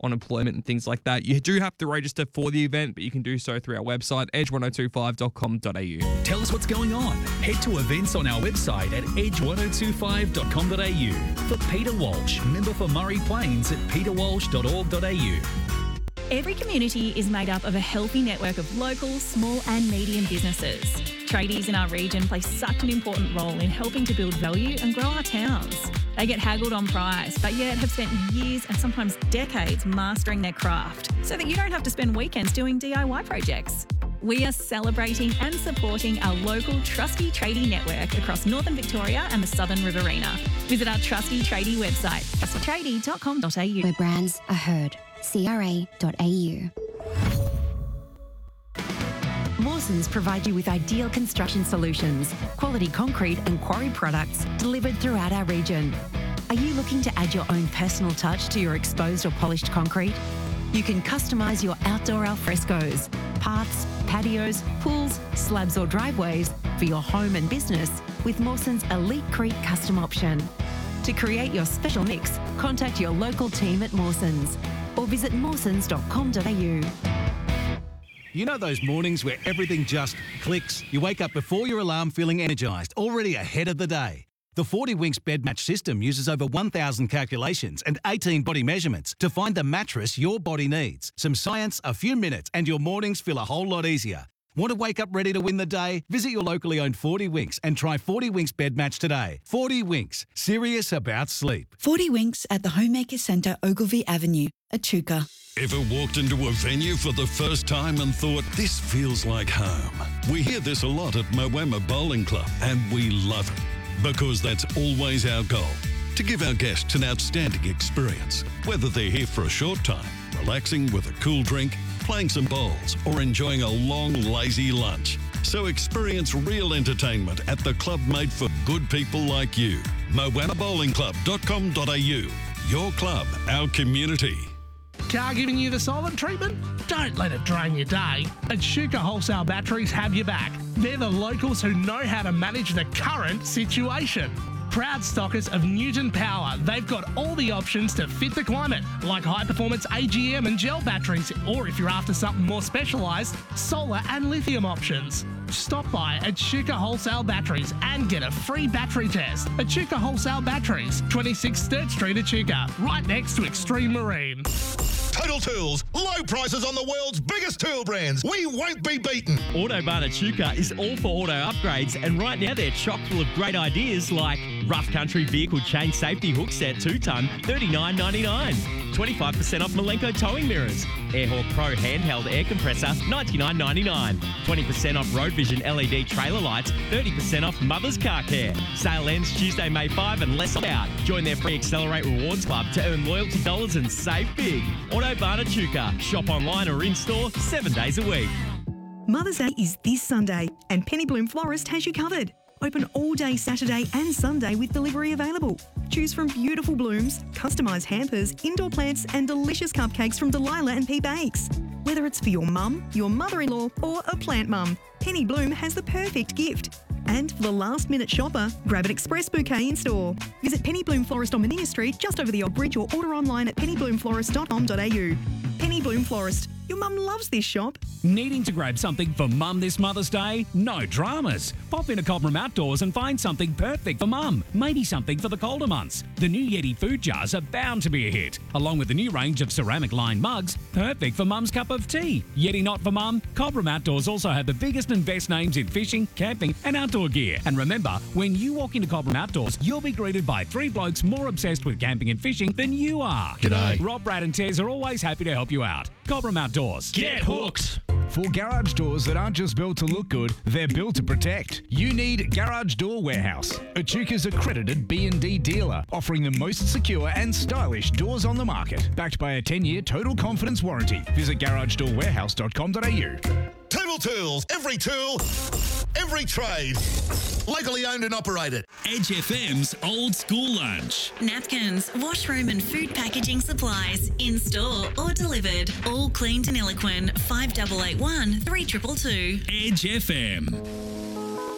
on employment and things like that. You do have to register for the event, but you can do so through our website, edge1025.com.au. Tell us what's going on. Head to events on our website at edge1025.com.au. For Peter Walsh, member for Murray Plains at peterwalsh.org.au. Every community is made up of a healthy network of local, small and medium businesses. Tradies in our region play such an important role in helping to build value and grow our towns. They get haggled on price, but yet have spent years and sometimes decades mastering their craft so that you don't have to spend weekends doing DIY projects. We are celebrating and supporting our local Trusty Tradie network across Northern Victoria and the Southern Riverina. Visit our Trusty Tradie website, trustytradie.com.au. Where brands are heard. CRA.au. Mawsons provide you with ideal construction solutions, quality concrete and quarry products delivered throughout our region. Are you looking to add your own personal touch to your exposed or polished concrete? You can customise your outdoor alfrescos, paths, patios, pools, slabs or driveways for your home and business with Mawsons Elite Creek Custom Option. To create your special mix, contact your local team at Mawsons or visit mawsons.com.au. You know those mornings where everything just clicks? You wake up before your alarm feeling energised, already ahead of the day. The 40 Winks bed match system uses over 1,000 calculations and 18 body measurements to find the mattress your body needs. Some science, a few minutes, and your mornings feel a whole lot easier. Want to wake up ready to win the day? Visit your locally owned 40 Winks and try 40 Winks bed match today. 40 Winks, serious about sleep. 40 Winks at the Homemaker Centre, Ogilvy Avenue, Echuca. Ever walked into a venue for the first time and thought, this feels like home? We hear this a lot at Moama Bowling Club, and we love it because that's always our goal, to give our guests an outstanding experience, whether they're here for a short time, relaxing with a cool drink, playing some bowls, or enjoying a long, lazy lunch. So experience real entertainment at the club made for good people like you. moamabowlingclub.com.au. Your club, our community. Car giving you the silent treatment? Don't let it drain your day. Echuca Wholesale Batteries have your back. They're the locals who know how to manage the current situation. Proud stockers of Newton Power, they've got all the options to fit the climate, like high-performance AGM and gel batteries, or if you're after something more specialised, solar and lithium options. Stop by Echuca Wholesale Batteries and get a free battery test. Echuca Wholesale Batteries, 26 Sturt Street, Echuca, right next to Extreme Marine. Total Tools, low prices on the world's biggest tool brands. We won't be beaten. Autobarn Echuca is all for auto upgrades, and right now they're chock full of great ideas like Rough Country Vehicle Chain Safety Hook Set 2-ton, $39.99. 25% off Malenko towing mirrors. Airhawk Pro handheld air compressor, $99.99. 20% off Road Vision LED trailer lights, 30% off Mother's Car Care. Sale ends Tuesday, May 5 and less out. Join their free Accelerate Rewards Club to earn loyalty dollars and save big. Autobarn Echuca. Shop online or in-store 7 days a week. Mother's Day is this Sunday and Penny Bloom Florist has you covered. Open all day Saturday and Sunday with delivery available. Choose from beautiful blooms, customised hampers, indoor plants and delicious cupcakes from Delilah and P Bakes. Whether it's for your mum, your mother-in-law or a plant mum, Penny Bloom has the perfect gift. And for the last-minute shopper, grab an express bouquet in store. Visit Penny Bloom Florist on Mania Street, just over the old bridge, or order online at pennybloomflorist.com.au. Penny Bloom Florist. Your mum loves this shop. Needing to grab something for mum this Mother's Day? No dramas. Pop into Cobram Outdoors and find something perfect for mum. Maybe something for the colder months. The new Yeti food jars are bound to be a hit, along with the new range of ceramic lined mugs, perfect for mum's cup of tea. Yeti not for mum? Cobram Outdoors also have the biggest and best names in fishing, camping and outdoor gear. And remember, when you walk into Cobram Outdoors, you'll be greeted by 3 blokes more obsessed with camping and fishing than you are. G'day. Rob, Brad and Tez are always happy to help you out. Cobram Outdoors. Get hooked. For garage doors that aren't just built to look good, they're built to protect. You need Garage Door Warehouse, Echuca's accredited B&D dealer, offering the most secure and stylish doors on the market. Backed by a 10-year total confidence warranty. Visit garagedoorwarehouse.com.au. Total Tools, every tool, every trade. Locally owned and operated. Edge FM's Old School Lunch. Napkins, washroom and food packaging supplies, in-store or delivered. All cleaned and Illaquin, 5881 3222. Edge FM.